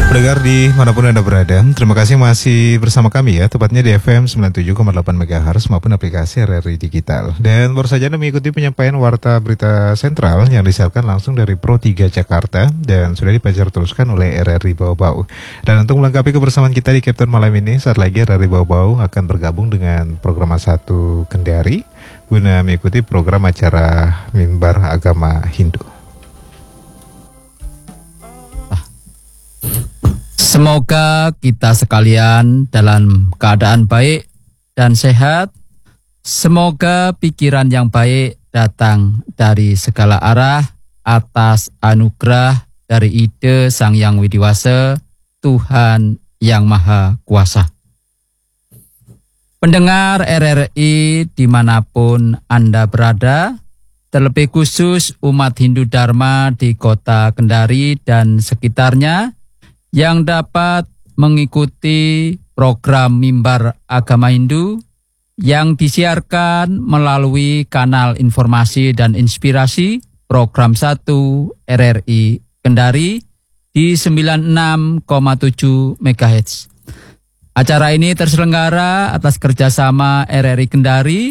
Pendengar di manapun Anda berada, terima kasih masih bersama kami ya, tepatnya di FM 97,8 MHz maupun aplikasi RRI Digital. Dan baru saja Anda mengikuti penyampaian Warta Berita Sentral yang disiapkan langsung dari Pro 3 Jakarta dan sudah dipancar teruskan oleh RRI Bau-Bau. Dan untuk melengkapi kebersamaan kita di Captain malam ini, saat lagi RRI Bau-Bau akan bergabung dengan program A1 Kendari guna mengikuti program acara Mimbar Agama Hindu. Semoga kita sekalian dalam keadaan baik dan sehat. Semoga pikiran yang baik datang dari segala arah atas anugerah dari ide Sang Yang Widiwasa, Tuhan Yang Maha Kuasa. Pendengar RRI dimanapun Anda berada, terlebih khusus umat Hindu Dharma di kota Kendari dan sekitarnya, yang dapat mengikuti program Mimbar Agama Hindu yang disiarkan melalui kanal informasi dan inspirasi program 1 RRI Kendari di 96,7 MHz. Acara ini terselenggara atas kerjasama RRI Kendari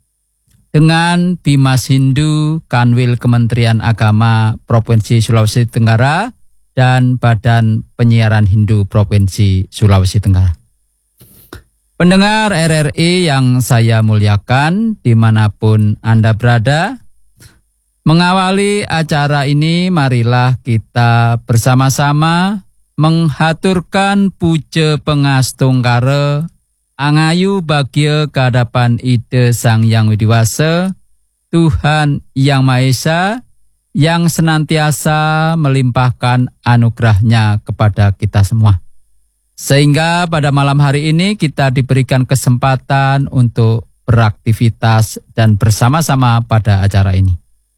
dengan Bimas Hindu Kanwil Kementerian Agama Provinsi Sulawesi Tenggara dan Badan Penyiaran Hindu Provinsi Sulawesi Tenggara. Pendengar RRI yang saya muliakan dimanapun Anda berada, mengawali acara ini marilah kita bersama-sama menghaturkan puja pengastungkara angayu bagya kehadapan ide Sang Yang Widiwasa, Tuhan Yang Maha Esa, yang senantiasa melimpahkan anugerahnya kepada kita semua. Sehingga pada malam hari ini kita diberikan kesempatan untuk beraktivitas dan bersama-sama pada acara ini.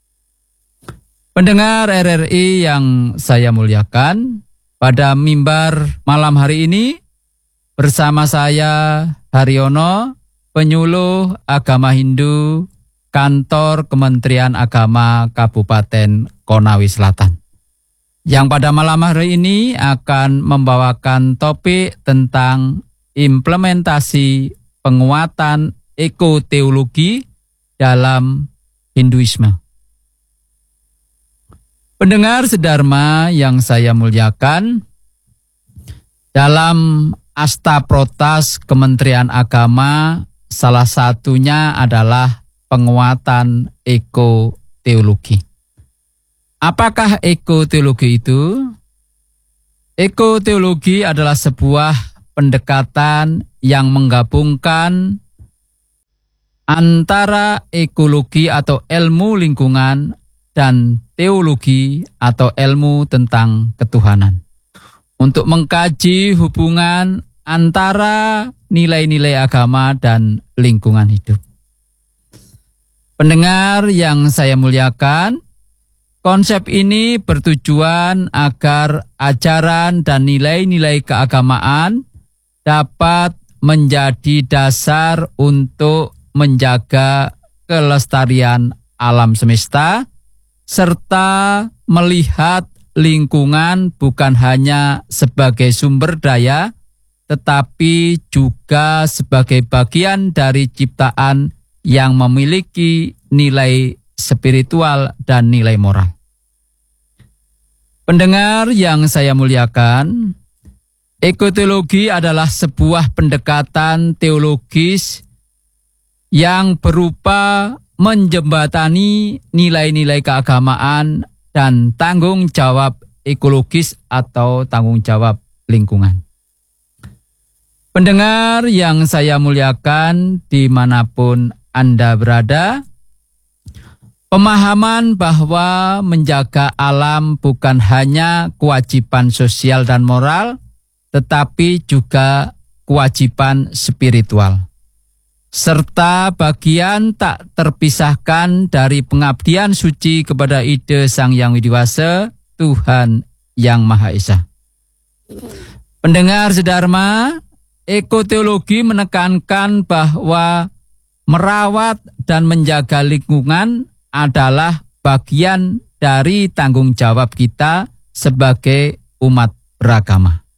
Pendengar RRI yang saya muliakan, pada mimbar malam hari ini bersama saya Haryono, penyuluh agama Hindu Kantor Kementerian Agama Kabupaten Konawe Selatan, yang pada malam hari ini akan membawakan topik tentang implementasi penguatan ekoteologi dalam Hinduisme. Pendengar sedharma yang saya muliakan, dalam Astaprotas Kementerian Agama salah satunya adalah penguatan ekoteologi. Apakah ekoteologi itu? Ekoteologi adalah sebuah pendekatan yang menggabungkan antara ekologi atau ilmu lingkungan dan teologi atau ilmu tentang ketuhanan, untuk mengkaji hubungan antara nilai-nilai agama dan lingkungan hidup. Pendengar yang saya muliakan, konsep ini bertujuan agar ajaran dan nilai-nilai keagamaan dapat menjadi dasar untuk menjaga kelestarian alam semesta, serta melihat lingkungan bukan hanya sebagai sumber daya, tetapi juga sebagai bagian dari ciptaan yang memiliki nilai spiritual dan nilai moral. Pendengar yang saya muliakan, ekoteologi adalah sebuah pendekatan teologis yang berupa menjembatani nilai-nilai keagamaan dan tanggung jawab ekologis atau tanggung jawab lingkungan. Pendengar yang saya muliakan dimanapun Anda berada, pemahaman bahwa menjaga alam bukan hanya kewajiban sosial dan moral, tetapi juga kewajiban spiritual, serta bagian tak terpisahkan dari pengabdian suci kepada ide Sang Yang Widiwasa, Tuhan Yang Maha Esa. Pendengar sedharma, ekoteologi menekankan bahwa merawat dan menjaga lingkungan adalah bagian dari tanggung jawab kita sebagai umat beragama.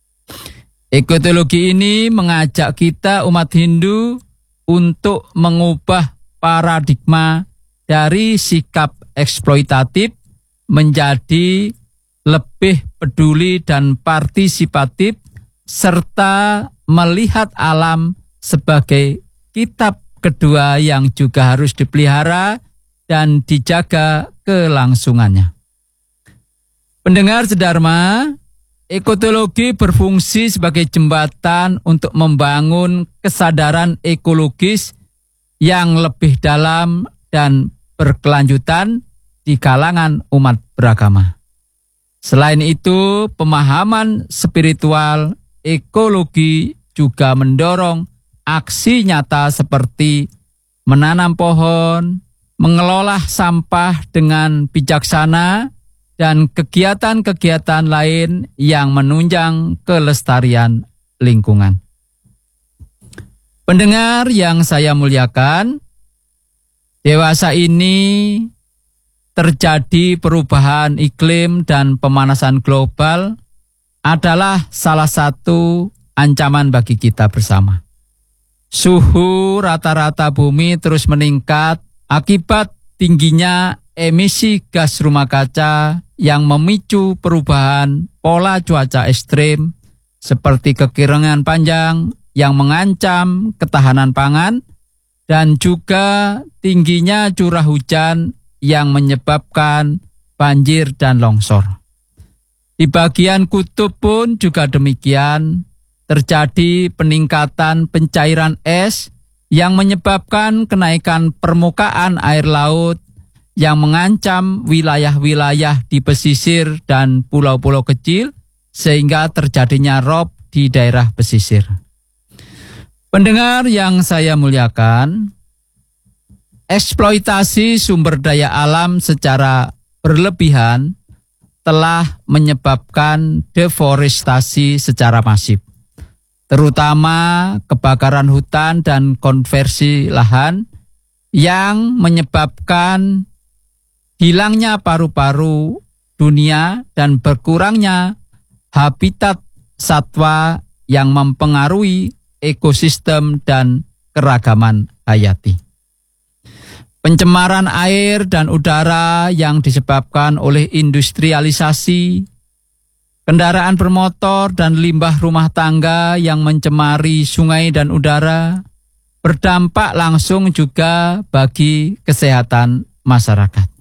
Ekoteologi ini mengajak kita umat Hindu untuk mengubah paradigma dari sikap eksploitatif menjadi lebih peduli dan partisipatif serta melihat alam sebagai kitab kedua yang juga harus dipelihara dan dijaga kelangsungannya. Pendengar sedharma, ekoteologi berfungsi sebagai jembatan untuk membangun kesadaran ekologis yang lebih dalam dan berkelanjutan di kalangan umat beragama. Selain itu, pemahaman spiritual ekologi juga mendorong aksi nyata seperti menanam pohon, mengelola sampah dengan bijaksana, dan kegiatan-kegiatan lain yang menunjang kelestarian lingkungan. Pendengar yang saya muliakan, dewasa ini terjadi perubahan iklim dan pemanasan global adalah salah satu ancaman bagi kita bersama. Suhu rata-rata bumi terus meningkat akibat tingginya emisi gas rumah kaca yang memicu perubahan pola cuaca ekstrim seperti kekeringan panjang yang mengancam ketahanan pangan dan juga tingginya curah hujan yang menyebabkan banjir dan longsor. Di bagian kutub pun juga demikian, terjadi peningkatan pencairan es yang menyebabkan kenaikan permukaan air laut yang mengancam wilayah-wilayah di pesisir dan pulau-pulau kecil sehingga terjadinya rob di daerah pesisir. Pendengar yang saya muliakan, eksploitasi sumber daya alam secara berlebihan telah menyebabkan deforestasi secara masif, terutama kebakaran hutan dan konversi lahan yang menyebabkan hilangnya paru-paru dunia dan berkurangnya habitat satwa yang mempengaruhi ekosistem dan keragaman hayati. Pencemaran air dan udara yang disebabkan oleh industrialisasi, kendaraan bermotor dan limbah rumah tangga yang mencemari sungai dan udara berdampak langsung juga bagi kesehatan masyarakat.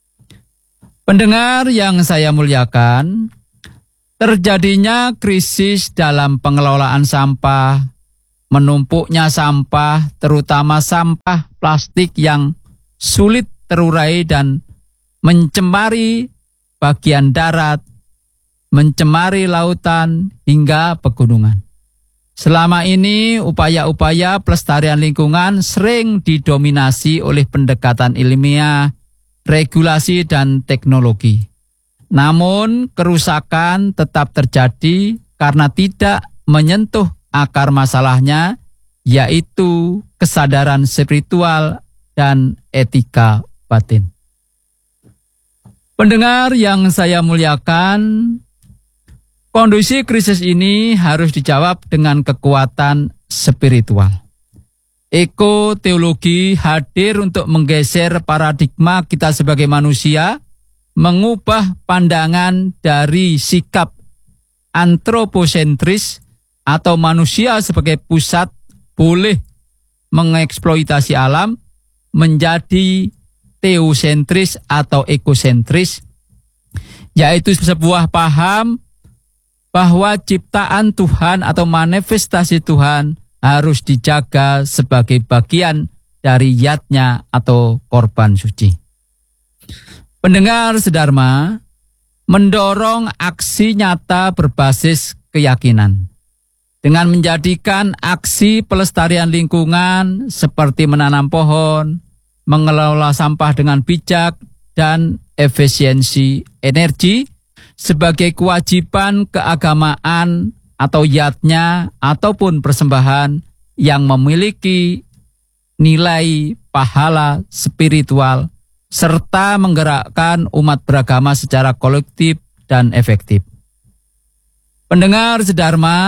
Pendengar yang saya muliakan, terjadinya krisis dalam pengelolaan sampah, menumpuknya sampah, terutama sampah plastik yang sulit terurai dan mencemari bagian darat, mencemari lautan hingga pegunungan. Selama ini upaya-upaya pelestarian lingkungan sering didominasi oleh pendekatan ilmiah, regulasi dan teknologi. Namun kerusakan tetap terjadi karena tidak menyentuh akar masalahnya, yaitu kesadaran spiritual dan etika batin. Pendengar yang saya muliakan, kondisi krisis ini harus dijawab dengan kekuatan spiritual. Ekoteologi hadir untuk menggeser paradigma kita sebagai manusia, mengubah pandangan dari sikap antroposentris atau manusia sebagai pusat boleh mengeksploitasi alam menjadi teosentris atau ekosentris, yaitu sebuah paham bahwa ciptaan Tuhan atau manifestasi Tuhan harus dijaga sebagai bagian dari yatnya atau korban suci. Pendengar sedharma, mendorong aksi nyata berbasis keyakinan. Dengan menjadikan aksi pelestarian lingkungan seperti menanam pohon, mengelola sampah dengan bijak, dan efisiensi energi sebagai kewajiban keagamaan atau yatnya ataupun persembahan yang memiliki nilai pahala spiritual serta menggerakkan umat beragama secara kolektif dan efektif. Pendengar sedharma,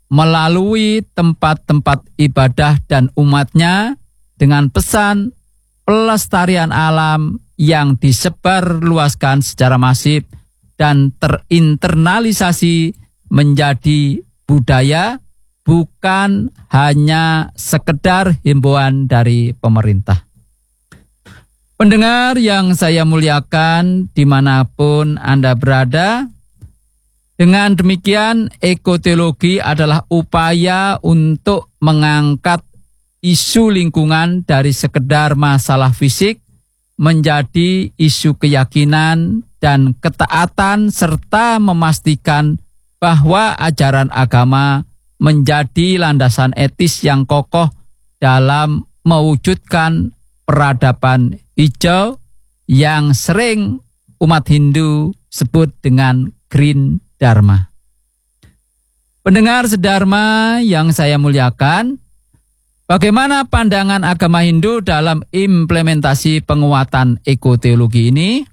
melalui tempat-tempat ibadah dan umatnya dengan pesan pelestarian alam yang disebarluaskan secara masif dan terinternalisasi menjadi budaya, bukan hanya sekedar himbauan dari pemerintah. Pendengar yang saya muliakan dimanapun Anda berada, dengan demikian ekoteologi adalah upaya untuk mengangkat isu lingkungan dari sekedar masalah fisik menjadi isu keyakinan dan ketaatan serta memastikan bahwa ajaran agama menjadi landasan etis yang kokoh dalam mewujudkan peradaban hijau yang sering umat Hindu sebut dengan Green Dharma. Pendengar sedharma yang saya muliakan, bagaimana pandangan agama Hindu dalam implementasi penguatan ekoteologi ini?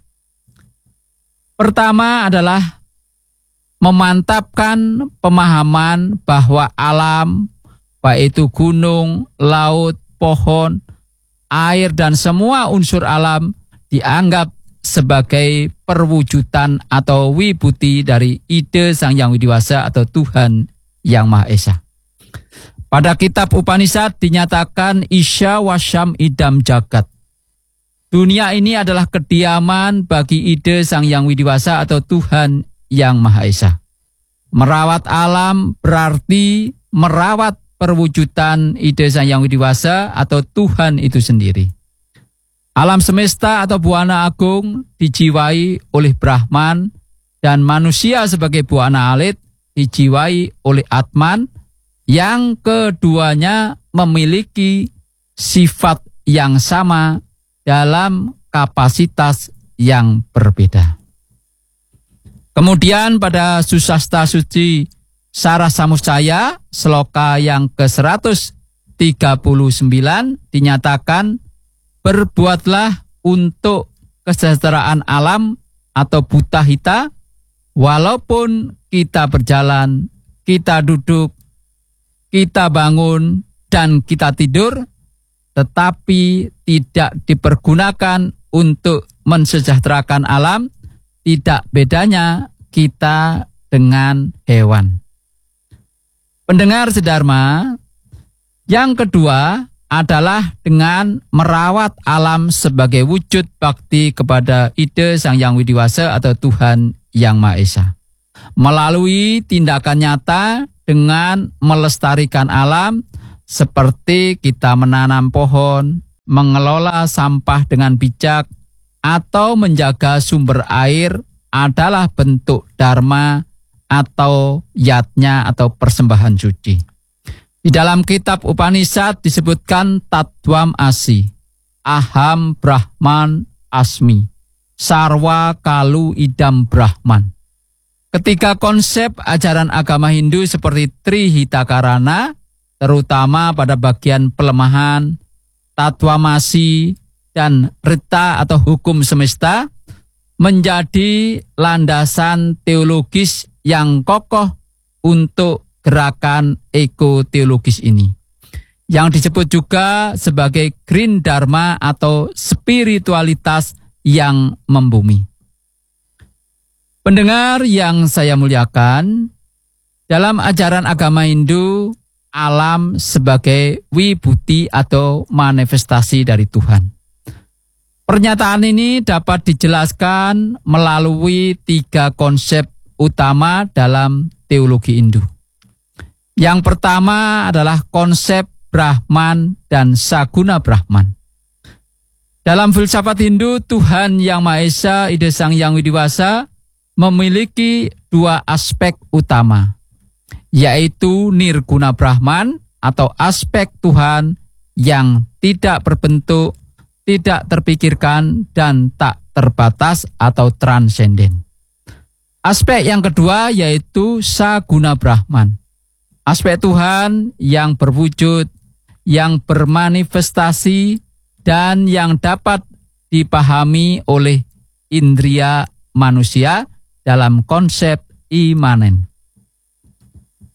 Pertama adalah memantapkan pemahaman bahwa alam, baik itu gunung, laut, pohon, air, dan semua unsur alam dianggap sebagai perwujudan atau wibuti dari ide Sang Yang Widiwasa atau Tuhan Yang Maha Esa. Pada kitab Upanishad dinyatakan Isya Wasyam Idam Jagat. Dunia ini adalah kediaman bagi ide Sang Yang Widiwasa atau Tuhan Yang Maha Esa. Merawat alam berarti merawat perwujudan ide Sang Yang Widiwasa atau Tuhan itu sendiri. Alam semesta atau buana agung dijiwai oleh Brahman dan manusia sebagai buana alit dijiwai oleh Atman, yang keduanya memiliki sifat yang sama dalam kapasitas yang berbeda. Kemudian pada Susasta Suci Sarasamuscaya, sloka yang ke-139 dinyatakan, berbuatlah untuk kesejahteraan alam atau buta hita, walaupun kita berjalan, kita duduk, kita bangun, dan kita tidur, tetapi tidak dipergunakan untuk mensejahterakan alam, tidak bedanya kita dengan hewan. Pendengar sedharma, yang kedua adalah dengan merawat alam sebagai wujud bakti kepada ide Sang Yang Widiwasa atau Tuhan Yang Maha Esa. Melalui tindakan nyata dengan melestarikan alam seperti kita menanam pohon, mengelola sampah dengan bijak, atau menjaga sumber air adalah bentuk dharma atau yatnya atau persembahan suci. Di dalam kitab Upanishad disebutkan Tattvam Asi, Aham Brahman Asmi, Sarwa Kalu Idam Brahman. Ketika konsep ajaran agama Hindu seperti Trihitakarana, terutama pada bagian pelemahan, Tattwamasi, dan Rita atau hukum semesta, menjadi landasan teologis yang kokoh untuk gerakan ekoteologis ini, yang disebut juga sebagai Green Dharma atau spiritualitas yang membumi. Pendengar yang saya muliakan, dalam ajaran agama Hindu, alam sebagai wibuti atau manifestasi dari Tuhan. Pernyataan ini dapat dijelaskan melalui 3 konsep utama dalam teologi Hindu. Yang pertama adalah konsep Brahman dan Saguna Brahman. Dalam filsafat Hindu, Tuhan Yang Maha Esa, ide Sang Yang Widiwasa, memiliki 2 aspek utama, yaitu Nirguna Brahman atau aspek Tuhan yang tidak berbentuk, tidak terpikirkan, dan tak terbatas atau transenden. Aspek yang kedua yaitu Saguna Brahman, aspek Tuhan yang berwujud, yang bermanifestasi, dan yang dapat dipahami oleh indria manusia dalam konsep imanen.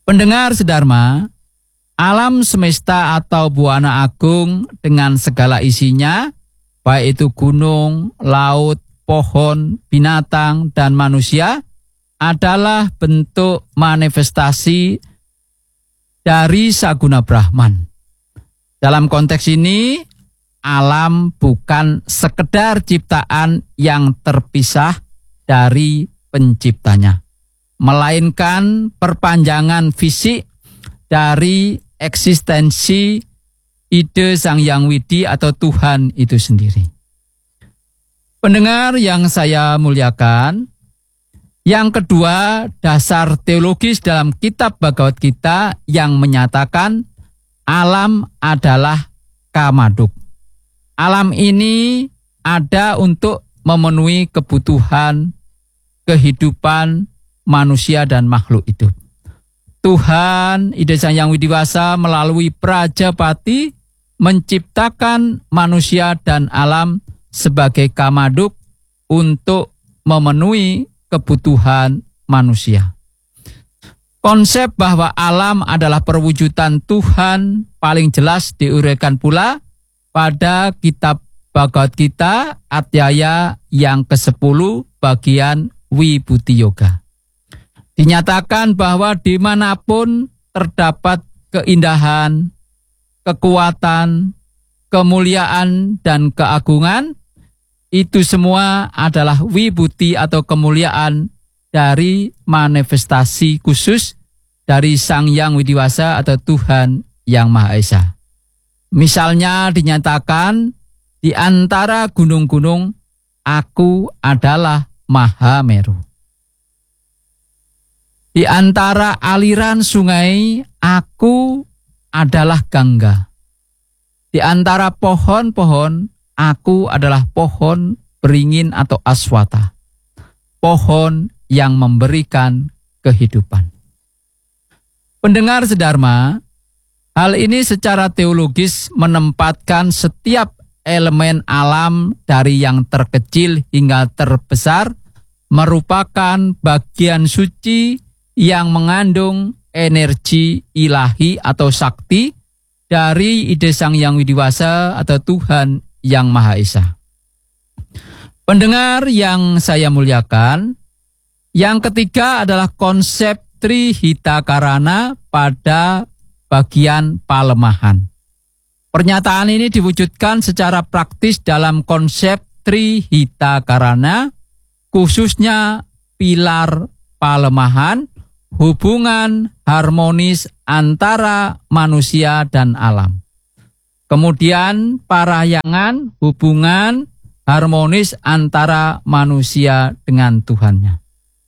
Pendengar sedharma, alam semesta atau buana agung dengan segala isinya, baik itu gunung, laut, pohon, binatang, dan manusia, adalah bentuk manifestasi dari Saguna Brahman. Dalam konteks ini, alam bukan sekedar ciptaan yang terpisah dari penciptanya, melainkan perpanjangan fisik dari eksistensi ide Sang Hyang Widi atau Tuhan itu sendiri. Pendengar yang saya muliakan, yang kedua, dasar teologis dalam kitab Bhagavad Gita yang menyatakan alam adalah kamaduk. Alam ini ada untuk memenuhi kebutuhan kehidupan manusia dan makhluk hidup. Tuhan, Ide Sang Hyang Widiwasa melalui Prajapati menciptakan manusia dan alam sebagai kamaduk untuk memenuhi kebutuhan manusia. Konsep bahwa alam adalah perwujudan Tuhan paling jelas diuraikan pula pada kitab Bhagavad Gita Adhyaya yang ke-10 bagian Vibhuti Yoga. Dinyatakan bahwa dimanapun terdapat keindahan, kekuatan, kemuliaan, dan keagungan, itu semua adalah wibhuti atau kemuliaan dari manifestasi khusus dari Sang Hyang Widiwasa atau Tuhan Yang Maha Esa. Misalnya dinyatakan di antara gunung-gunung, aku adalah Mahameru. Di antara aliran sungai, aku adalah Gangga. Di antara pohon-pohon, aku adalah pohon beringin atau aswata. Pohon yang memberikan kehidupan. Pendengar sedharma, hal ini secara teologis menempatkan setiap elemen alam dari yang terkecil hingga terbesar merupakan bagian suci yang mengandung energi ilahi atau sakti dari ide Sang Hyang Widiwasa atau Tuhan Yang Maha Esa. Pendengar yang saya muliakan, yang ketiga adalah konsep Trihitakarana pada bagian palemahan. Pernyataan ini diwujudkan secara praktis dalam konsep Trihitakarana, khususnya pilar palemahan, hubungan harmonis antara manusia dan alam. Kemudian parahyangan, hubungan harmonis antara manusia dengan Tuhannya.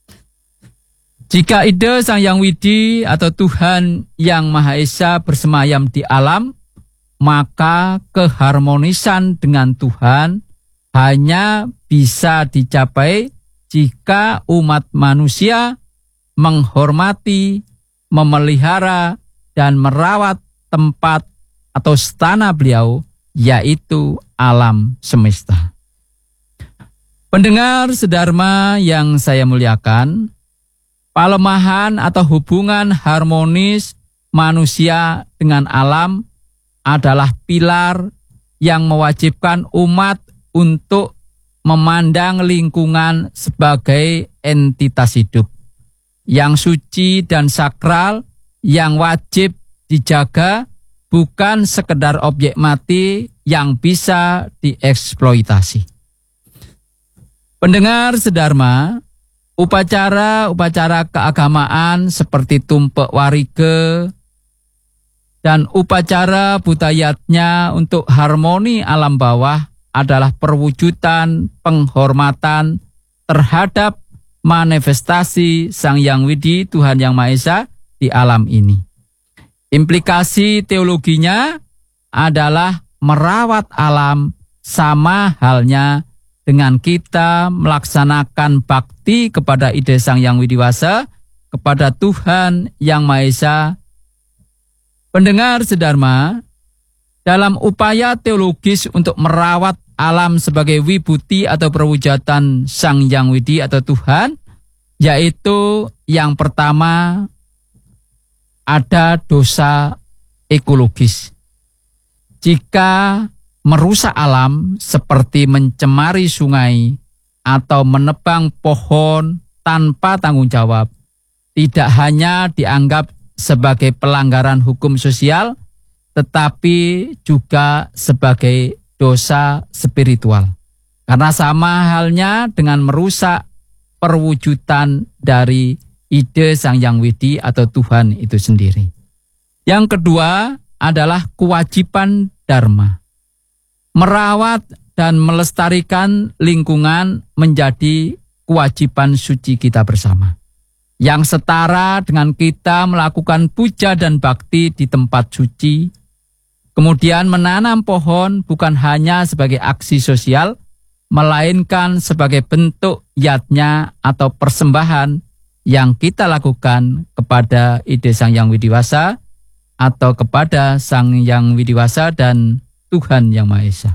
Jika ide Sang Hyang Widi atau Tuhan Yang Maha Esa bersemayam di alam, maka keharmonisan dengan Tuhan hanya bisa dicapai jika umat manusia menghormati, memelihara, dan merawat tempat atau stana beliau, yaitu alam semesta. Pendengar sedharma yang saya muliakan, palemahan atau hubungan harmonis manusia dengan alam adalah pilar yang mewajibkan umat untuk memandang lingkungan sebagai entitas hidup yang suci dan sakral, yang wajib dijaga, bukan sekedar objek mati yang bisa dieksploitasi. Pendengar sedharma, upacara-upacara keagamaan seperti tumpek warige dan upacara budayatnya untuk harmoni alam bawah adalah perwujudan penghormatan terhadap manifestasi Sang Hyang Widi Tuhan Yang Maha Esa di alam ini. Implikasi teologinya adalah merawat alam sama halnya dengan kita melaksanakan bakti kepada ide Sang Hyang Widiwasa, kepada Tuhan Yang Maha Esa. Pendengar sedharma, dalam upaya teologis untuk merawat alam sebagai wibhuti atau perwujudan Sang Hyang Widi atau Tuhan, yaitu yang pertama, ada dosa ekologis. Jika merusak alam seperti mencemari sungai atau menebang pohon tanpa tanggung jawab, tidak hanya dianggap sebagai pelanggaran hukum sosial, tetapi juga sebagai dosa spiritual. Karena sama halnya dengan merusak perwujudan dari ide Sang Hyang Widi atau Tuhan itu sendiri. Yang kedua adalah kewajiban dharma. Merawat dan melestarikan lingkungan menjadi kewajiban suci kita bersama. Yang setara dengan kita melakukan puja dan bakti di tempat suci, kemudian menanam pohon bukan hanya sebagai aksi sosial, melainkan sebagai bentuk yatnya atau persembahan yang kita lakukan kepada ide Sang Hyang Widiwasa atau kepada Sang Hyang Widiwasa dan Tuhan Yang Maha Esa.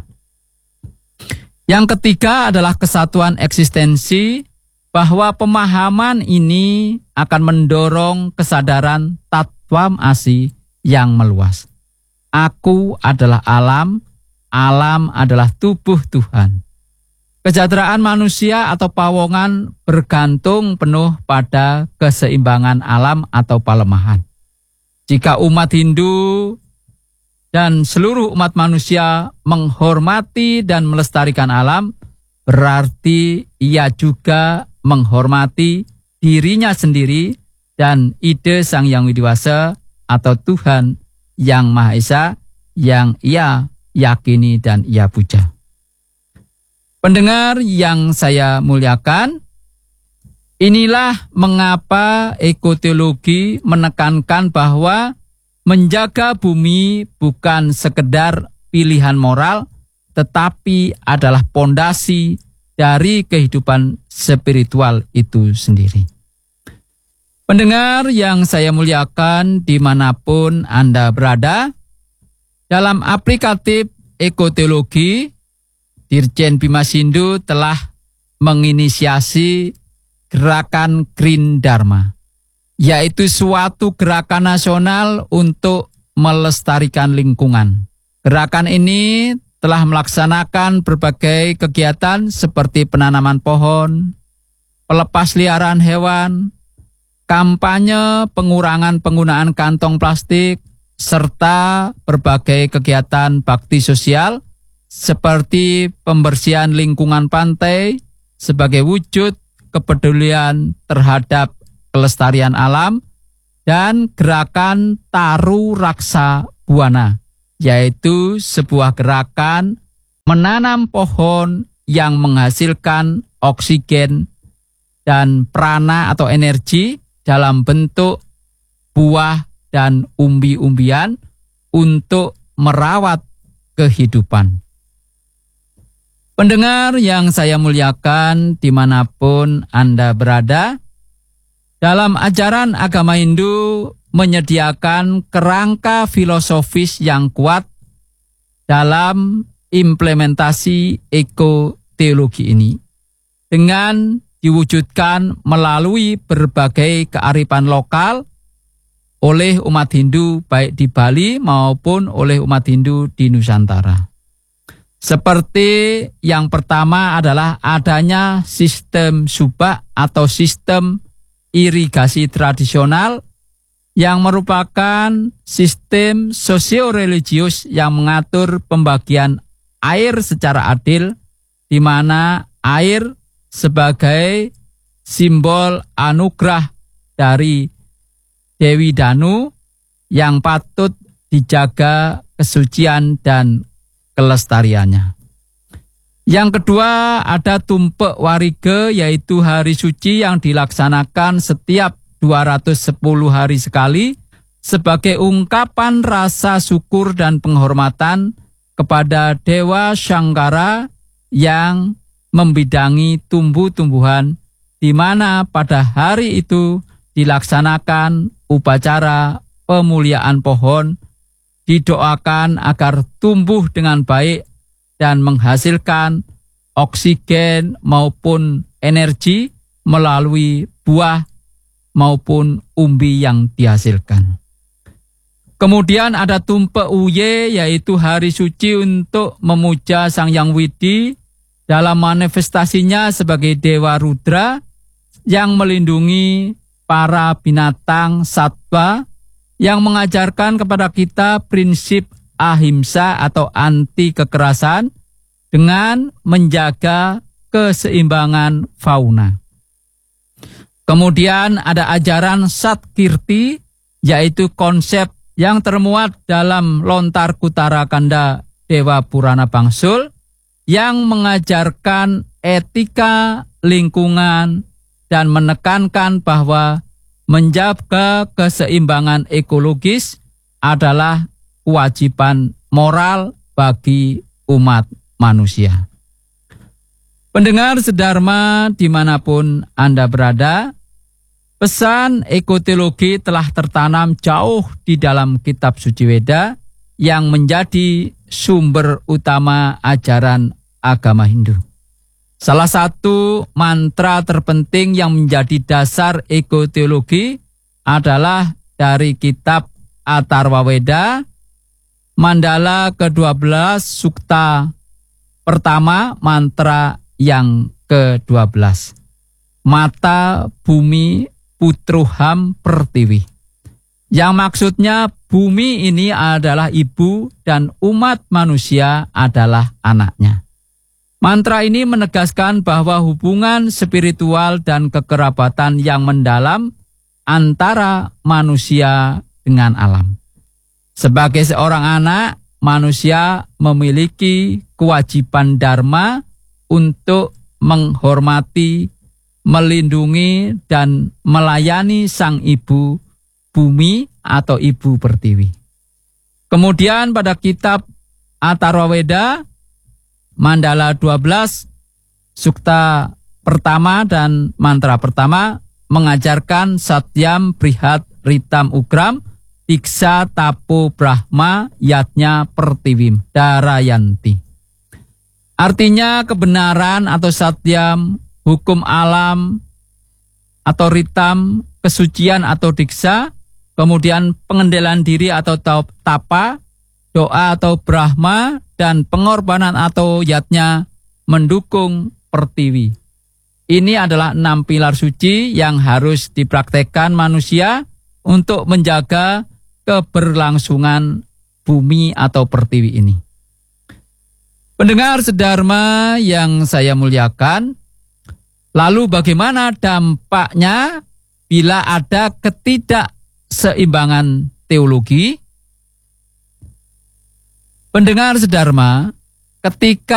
Yang ketiga adalah kesatuan eksistensi, bahwa pemahaman ini akan mendorong kesadaran tatwam asi yang meluas. Aku adalah alam, alam adalah tubuh Tuhan. Kesejahteraan manusia atau pawongan bergantung penuh pada keseimbangan alam atau palemahan. Jika umat Hindu dan seluruh umat manusia menghormati dan melestarikan alam, berarti ia juga menghormati dirinya sendiri dan ide Sang Hyang Widiwasa atau Tuhan Yang Maha Esa yang ia yakini dan ia puja. Pendengar yang saya muliakan, inilah mengapa ekoteologi menekankan bahwa menjaga bumi bukan sekedar pilihan moral, tetapi adalah pondasi dari kehidupan spiritual itu sendiri. Pendengar yang saya muliakan dimanapun Anda berada, dalam aplikatif ekoteologi, Dirjen Bima Sindhu telah menginisiasi gerakan Green Dharma, yaitu suatu gerakan nasional untuk melestarikan lingkungan. Gerakan ini telah melaksanakan berbagai kegiatan seperti penanaman pohon, pelepas liaran hewan, kampanye pengurangan penggunaan kantong plastik, serta berbagai kegiatan bakti sosial seperti pembersihan lingkungan pantai sebagai wujud kepedulian terhadap kelestarian alam, dan gerakan Taru Raksa Buana, yaitu sebuah gerakan menanam pohon yang menghasilkan oksigen dan prana atau energi dalam bentuk buah dan umbi-umbian untuk merawat kehidupan. Pendengar yang saya muliakan dimanapun Anda berada, dalam ajaran agama Hindu menyediakan kerangka filosofis yang kuat dalam implementasi ekoteologi ini dengan diwujudkan melalui berbagai kearifan lokal oleh umat Hindu baik di Bali maupun oleh umat Hindu di Nusantara. Seperti yang pertama adalah adanya sistem subak atau sistem irigasi tradisional yang merupakan sistem sosio-religius yang mengatur pembagian air secara adil, di mana air sebagai simbol anugerah dari Dewi Danu yang patut dijaga kesucian dan kelestariannya. Yang kedua ada Tumpek Warige, yaitu hari suci yang dilaksanakan setiap 210 hari sekali sebagai ungkapan rasa syukur dan penghormatan kepada Dewa Shankara yang membidangi tumbuh-tumbuhan, di mana pada hari itu dilaksanakan upacara pemuliaan pohon, didoakan agar tumbuh dengan baik dan menghasilkan oksigen maupun energi melalui buah maupun umbi yang dihasilkan. Kemudian ada Tumpe Uye, yaitu hari suci untuk memuja Sang Hyang Widi dalam manifestasinya sebagai Dewa Rudra yang melindungi para binatang satwa, yang mengajarkan kepada kita prinsip ahimsa atau anti kekerasan dengan menjaga keseimbangan fauna. Kemudian ada ajaran Satkirti, yaitu konsep yang termuat dalam Lontar Kutara Kanda Dewa Purana Bangsul, yang mengajarkan etika lingkungan dan menekankan bahwa menjaga keseimbangan ekologis adalah kewajiban moral bagi umat manusia. Pendengar sedharma dimanapun Anda berada, pesan ekoteologi telah tertanam jauh di dalam kitab suci Weda yang menjadi sumber utama ajaran agama Hindu. Salah satu mantra terpenting yang menjadi dasar ekoteologi adalah dari kitab Atharva Weda, mandala ke-12 sukta pertama, mantra yang ke-12. Mata bumi putruham pertiwi. Yang maksudnya bumi ini adalah ibu dan umat manusia adalah anaknya. Mantra ini menegaskan bahwa hubungan spiritual dan kekerabatan yang mendalam antara manusia dengan alam. Sebagai seorang anak, manusia memiliki kewajiban dharma untuk menghormati, melindungi, dan melayani sang ibu bumi atau ibu pertiwi. Kemudian pada kitab Atharva Weda, mandala 12, sukta pertama dan mantra pertama mengajarkan Satyam Brihat Ritam Ugram Tiksa Tapo Brahma Yatnya Pertiwim Darayanti. Artinya kebenaran atau satyam, hukum alam atau ritam, kesucian atau diksa, kemudian pengendalian diri atau tapa, doa atau brahma, dan pengorbanan atau yatnya mendukung pertiwi. Ini adalah 6 pilar suci yang harus dipraktekkan manusia untuk menjaga keberlangsungan bumi atau pertiwi ini. Pendengar sedharma yang saya muliakan, lalu bagaimana dampaknya bila ada ketidakseimbangan teologi? Pendengar sedharma, ketika